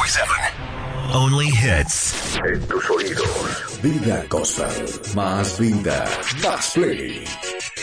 106.7. Only hits. En tus oídos. Vida Coastal. Más vida. Más play.